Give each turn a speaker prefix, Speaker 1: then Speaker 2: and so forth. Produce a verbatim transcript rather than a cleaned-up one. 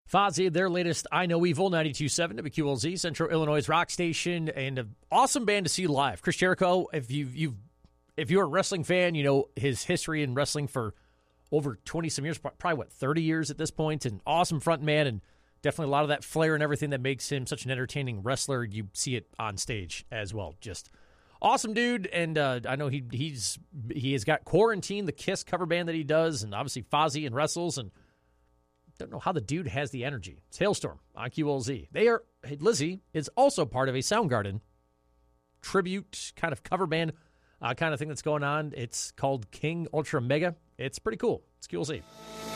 Speaker 1: Fozzy, their latest I Know Evil, ninety-two point seven W Q L Z, Central Illinois rock station, and an awesome band to see live. Chris Jericho, if you've, you've if you're a wrestling fan, you know his history in wrestling for over twenty-some years, probably, what, thirty years at this point. An awesome front man, and definitely a lot of that flair and everything that makes him such an entertaining wrestler. You see it on stage as well. Just awesome dude, and uh, I know he he's he has got Quarantine, the Kiss cover band that he does, and obviously Fozzy and wrestles, and don't know how the dude has the energy. It's Hailstorm on Q L Z. They are, Lizzie is also part of a Soundgarden tribute kind of cover band uh, kind of thing that's going on. It's called King Ultra Mega. It's pretty cool. It's Q L Z.